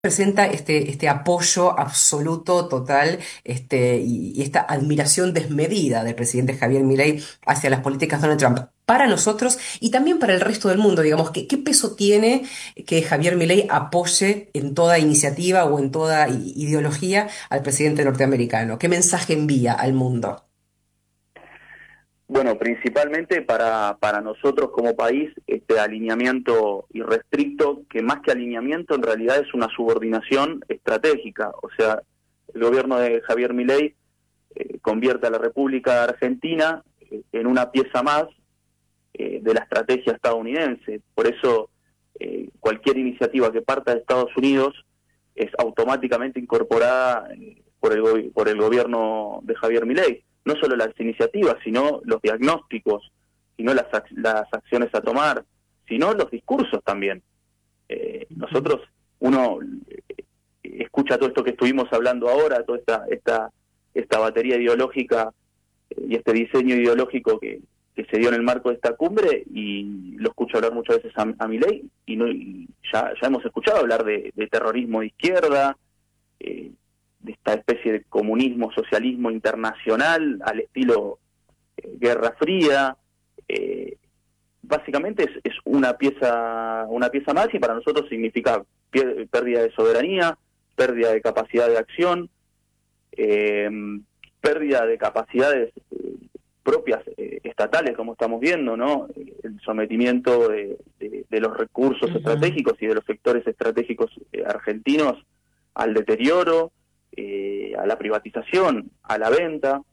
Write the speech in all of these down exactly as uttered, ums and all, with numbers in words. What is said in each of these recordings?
presenta este, este apoyo absoluto, total, este, y, y esta admiración desmedida del presidente Javier Milei hacia las políticas de Donald Trump. Para nosotros y también para el resto del mundo, digamos, ¿qué, qué peso tiene que Javier Milei apoye en toda iniciativa o en toda i- ideología al presidente norteamericano? ¿Qué mensaje envía al mundo? Bueno, principalmente para, para nosotros como país, este alineamiento irrestricto, que más que alineamiento en realidad es una subordinación estratégica. O sea, el gobierno de Javier Milei eh, convierte a la República Argentina eh, en una pieza más eh, de la estrategia estadounidense. Por eso eh, cualquier iniciativa que parta de Estados Unidos es automáticamente incorporada eh, por el, go- por el gobierno de Javier Milei. No solo las iniciativas, sino los diagnósticos, sino las, ac- las acciones a tomar, sino los discursos también. Eh, nosotros, uno eh, escucha todo esto que estuvimos hablando ahora, toda esta, esta, esta batería ideológica eh, y este diseño ideológico que, que se dio en el marco de esta cumbre, y lo escucho hablar muchas veces a, a Milei, y, no, y ya, ya hemos escuchado hablar de, de terrorismo de izquierda, eh, de esta especie de comunismo, socialismo internacional al estilo eh, Guerra Fría. Eh, básicamente es, es una pieza una pieza más, y para nosotros significa pier- pérdida de soberanía, pérdida de capacidad de acción, eh, pérdida de capacidades eh, propias eh, estatales, como estamos viendo, ¿no? El sometimiento de, de, de los recursos Ujú. estratégicos y de los sectores estratégicos eh, argentinos al deterioro, eh, a la privatización, a la venta.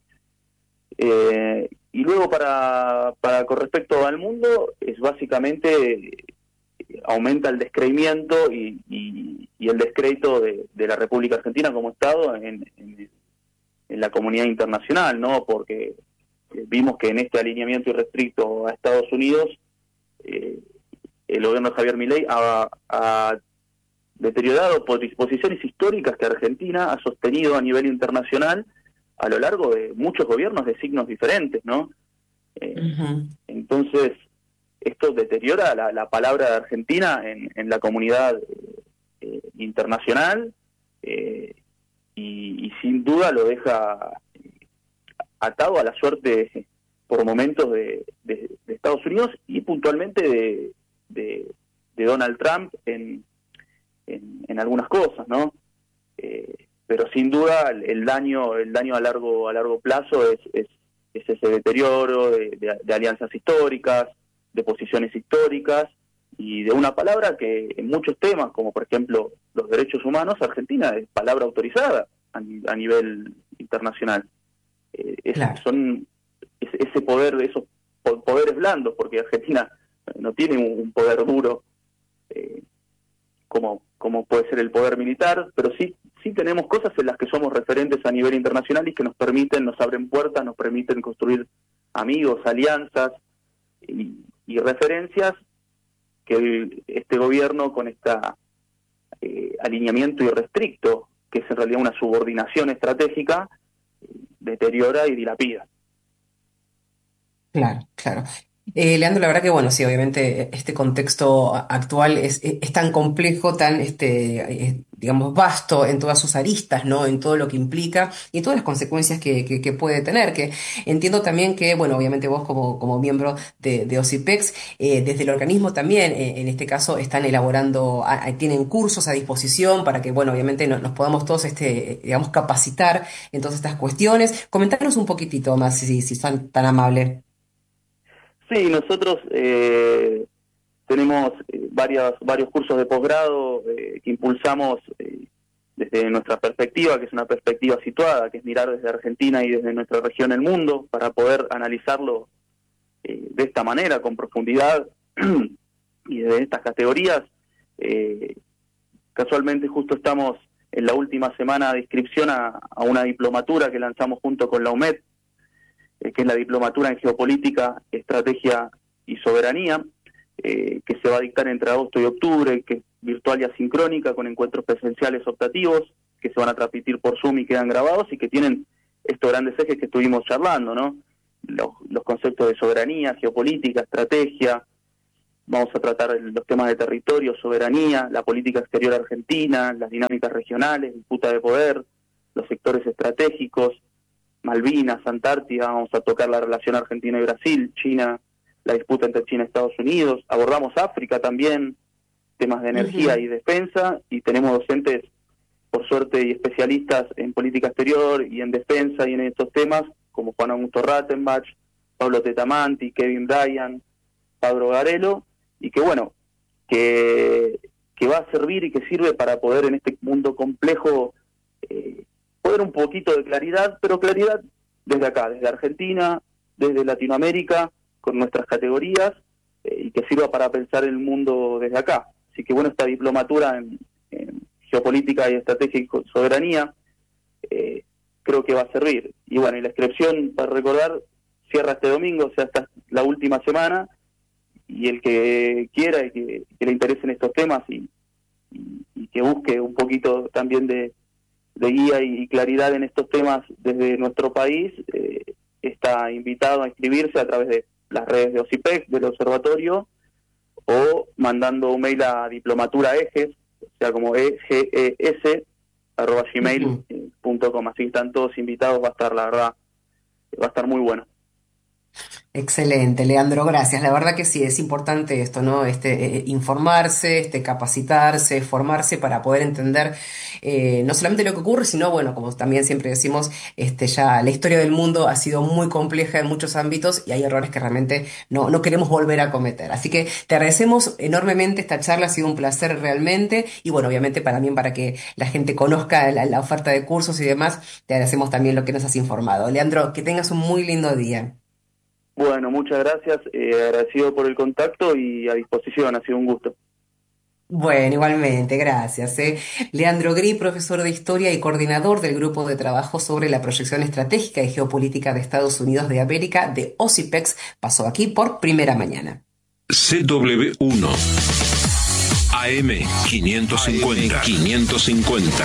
Eh, y luego para, para con respecto al mundo, es básicamente eh, aumenta el descreimiento y, y, y el descrédito de, de la República Argentina como Estado en, en, en la comunidad internacional, ¿no? Porque eh, vimos que en este alineamiento irrestricto a Estados Unidos, eh, el gobierno de Javier Milei ha, ha deteriorado posiciones históricas que Argentina ha sostenido a nivel internacional a lo largo de muchos gobiernos de signos diferentes, ¿no? Eh, Ujú. entonces, esto deteriora la, la palabra de Argentina en, en la comunidad eh, internacional, eh, y, y sin duda lo deja atado a la suerte por momentos de, de, de Estados Unidos y puntualmente de, de, de Donald Trump en, en, en algunas cosas, ¿no? Eh, pero sin duda el, el daño el daño a largo a largo plazo es, es, es ese deterioro de, de, de alianzas históricas, de posiciones históricas y de una palabra que en muchos temas, como por ejemplo los derechos humanos, Argentina es palabra autorizada a, a nivel internacional. Eh, es, Claro. son es, ese poder, esos poderes blandos, porque Argentina no tiene un, un poder duro eh, como, como puede ser el poder militar, pero sí, sí tenemos cosas en las que somos referentes a nivel internacional y que nos permiten, nos abren puertas, nos permiten construir amigos, alianzas y, y referencias que el, este gobierno con esta eh, alineamiento irrestricto, que es en realidad una subordinación estratégica, deteriora y dilapida. Claro, claro. Eh, Leandro, la verdad que bueno, sí, obviamente eh, este contexto a- actual es, es- es tan complejo, tan, este, eh, digamos, vasto en todas sus aristas, ¿no? En todo lo que implica y en todas las consecuencias que, que- que puede tener, que entiendo también que, bueno, obviamente vos como, como miembro de, de OSIPEX, eh, desde el organismo también, eh, en este caso, están elaborando, a- a- tienen cursos a disposición para que, bueno, obviamente no- nos podamos todos, este, digamos, capacitar en todas estas cuestiones. Comentanos un poquitito más, si, si son tan amables. Sí, nosotros eh, tenemos eh, varias, varios cursos de posgrado eh, que impulsamos eh, desde nuestra perspectiva, que es una perspectiva situada, que es mirar desde Argentina y desde nuestra región el mundo, para poder analizarlo eh, de esta manera, con profundidad y desde estas categorías. Eh, casualmente justo estamos en la última semana de inscripción a, a una diplomatura que lanzamos junto con la UMED, eh, que es la diplomatura en geopolítica, estrategia y soberanía, eh, que se va a dictar entre agosto y octubre, que es virtual y asincrónica, con encuentros presenciales optativos, que se van a transmitir por Zoom y quedan grabados, y que tienen estos grandes ejes que estuvimos charlando, ¿no? Los, los conceptos de soberanía, geopolítica, estrategia, vamos a tratar los temas de territorio, soberanía, la política exterior argentina, las dinámicas regionales, disputa de poder, los sectores estratégicos, Malvinas, Antártida, vamos a tocar la relación Argentina y Brasil, China, la disputa entre China y Estados Unidos, abordamos África también, temas de energía uh-huh. y defensa, y tenemos docentes, por suerte, y especialistas en política exterior y en defensa y en estos temas, como Juan Augusto Rattenbach, Pablo Tetamanti, Kevin Bryan, Pablo Garelo, y que bueno, que, que va a servir y que sirve para poder en este mundo complejo eh, poder un poquito de claridad, pero claridad desde acá, desde Argentina, desde Latinoamérica, con nuestras categorías, eh, y que sirva para pensar el mundo desde acá. Así que bueno, esta diplomatura en, en geopolítica y estrategia y soberanía eh, creo que va a servir. Y bueno, y la inscripción, para recordar, cierra este domingo, o sea, hasta la última semana, y el que quiera y que, que le interesen estos temas y, y, y que busque un poquito también de, de guía y, y claridad en estos temas desde nuestro país, eh, está invitado a inscribirse a través de las redes de OSIPEC, del observatorio, o mandando un mail a diplomatura ejes, o sea, como E G E S, arroba gmail punto com. Así que están todos invitados, va a estar, la verdad, va a estar muy bueno. Excelente, Leandro, gracias. La verdad que sí, es importante esto, ¿no? Este, eh, informarse, este, capacitarse, formarse para poder entender eh, no solamente lo que ocurre, sino, bueno, como también siempre decimos, este, ya la historia del mundo ha sido muy compleja en muchos ámbitos y hay errores que realmente no, no queremos volver a cometer. Así que te agradecemos enormemente esta charla, ha sido un placer realmente y, bueno, obviamente para también para que la gente conozca la, la oferta de cursos y demás, te agradecemos también lo que nos has informado. Leandro, que tengas un muy lindo día. Bueno, muchas gracias, eh, agradecido por el contacto y a disposición, ha sido un gusto. Bueno, igualmente, gracias. ¿eh? Leandro Gri, profesor de Historia y coordinador del Grupo de Trabajo sobre la Proyección Estratégica y Geopolítica de Estados Unidos de América de OSIPEX, pasó aquí por Primera Mañana. C W uno A M quinientos cincuenta. quinientos cincuenta.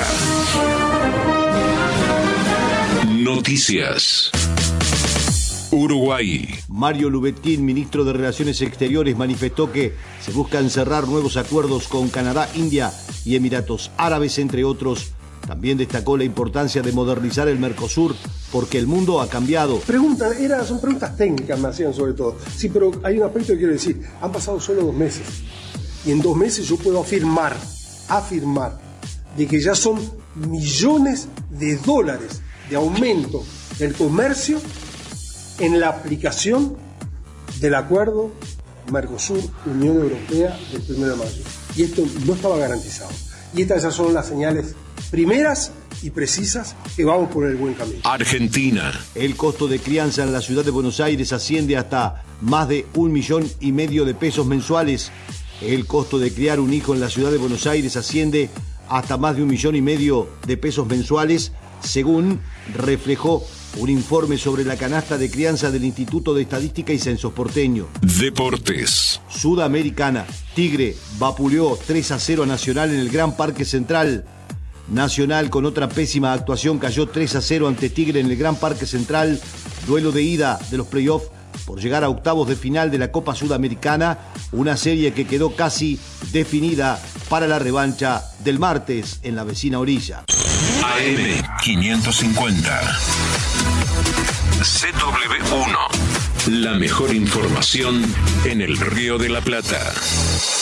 Noticias. Uruguay. Mario Lubetkin, ministro de Relaciones Exteriores, manifestó que se buscan cerrar nuevos acuerdos con Canadá, India y Emiratos Árabes, entre otros. También destacó la importancia de modernizar el Mercosur porque el mundo ha cambiado. Pregunta, era, son preguntas técnicas, me hacían sobre todo. Sí, pero hay un aspecto que quiero decir. Han pasado solo dos meses. Y en dos meses yo puedo afirmar, afirmar, de que ya son millones de dólares de aumento del comercio en la aplicación del acuerdo Mercosur-Unión Europea del primero de mayo. Y esto no estaba garantizado. Y estas ya son las señales primeras y precisas que vamos por el buen camino. Argentina. El costo de crianza en la ciudad de Buenos Aires asciende hasta más de un millón y medio de pesos mensuales. El costo de criar un hijo en la ciudad de Buenos Aires asciende hasta más de un millón y medio de pesos mensuales, según reflejó un informe sobre la canasta de crianza del Instituto de Estadística y Censos porteño. Deportes. Sudamericana. Tigre vapuleó tres a cero a Nacional en el Gran Parque Central. Nacional, con otra pésima actuación, cayó tres a cero ante Tigre en el Gran Parque Central. Duelo de ida de los playoffs por llegar a octavos de final de la Copa Sudamericana. Una serie que quedó casi definida para la revancha del martes en la vecina orilla. A M quinientos cincuenta. C W uno. La mejor información en el Río de la Plata.